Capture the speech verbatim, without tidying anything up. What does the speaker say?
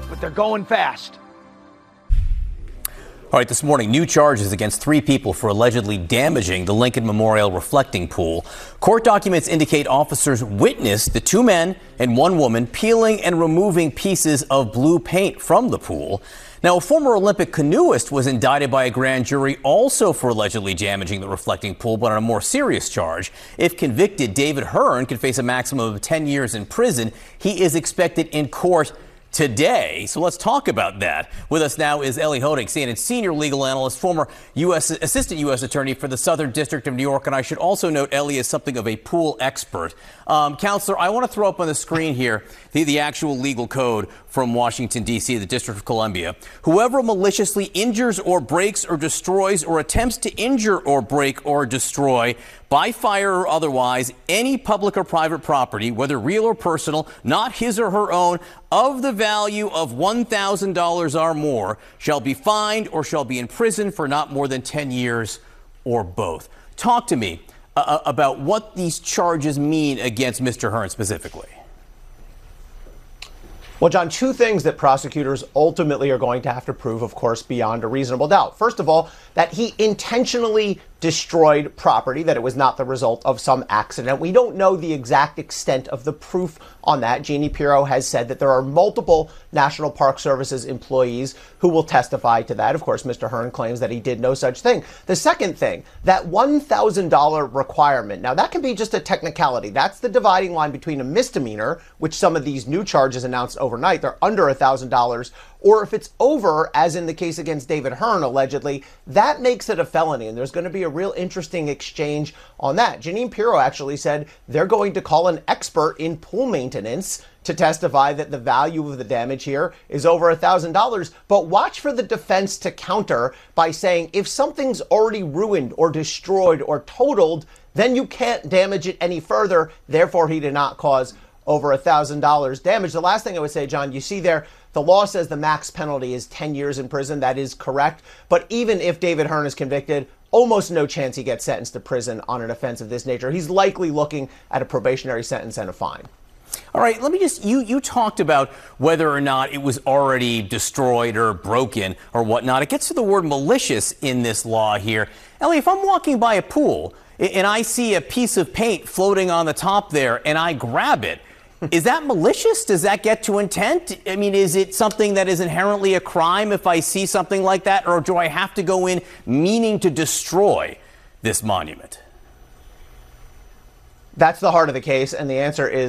but they're going fast. All right, this morning, new charges against three people for allegedly damaging the Lincoln Memorial reflecting pool. Court documents indicate officers witnessed the two men and one woman peeling and removing pieces of blue paint from the pool. Now, a former Olympic canoeist was indicted by a grand jury also for allegedly damaging the reflecting pool, but on a more serious charge. If convicted, David Hearn could face a maximum of ten years in prison. He is expected in court today. So let's talk about that. With us now is Elie Honig, C N N senior legal analyst, former U S assistant U S attorney for the Southern District of New York. And I should also note Elie is something of a pool expert. Um, Counselor, I want to throw up on the screen here the, the actual legal code from Washington, D C, the District of Columbia. Whoever maliciously injures or breaks or destroys or attempts to injure or break or destroy by fire or otherwise any public or private property, whether real or personal, not his or her own, of the value of one thousand dollars or more, shall be fined or shall be in prison for not more than ten years or both. Talk to me uh, about what these charges mean against Mister Hearn specifically. Well, John, two things that prosecutors ultimately are going to have to prove, of course, beyond a reasonable doubt. First of all, that he intentionally destroyed property, that it was not the result of some accident. We don't know the exact extent of the proof on that. Jeannie Pirro has said that there are multiple National Park Services employees who will testify to that. Of course, Mister Hearn claims that he did no such thing. The second thing, that one thousand dollars requirement. Now, that can be just a technicality. That's the dividing line between a misdemeanor, which some of these new charges announced overnight, they're under one thousand dollars, or if it's over, as in the case against David Hearn, allegedly, that makes it a felony. And there's going to be a real interesting exchange on that. Jeannie Pirro actually said they're going to call an expert in pool maintenance to testify that the value of the damage here is over one thousand dollars. But watch for the defense to counter by saying if something's already ruined or destroyed or totaled, then you can't damage it any further. Therefore, he did not cause over one thousand dollars damage. The last thing I would say, John, you see there, the law says the max penalty is ten years in prison. That is correct. But even if David Hearn is convicted, almost no chance he gets sentenced to prison on an offense of this nature. He's likely looking at a probationary sentence and a fine. All right, let me just, you, you talked about whether or not it was already destroyed or broken or whatnot. It gets to the word malicious in this law here. Elie, if I'm walking by a pool and I see a piece of paint floating on the top there and I grab it, is that malicious? Does that get to intent? I mean, is it something that is inherently a crime if I see something like that? Or do I have to go in meaning to destroy this monument? That's the heart of the case, and the answer is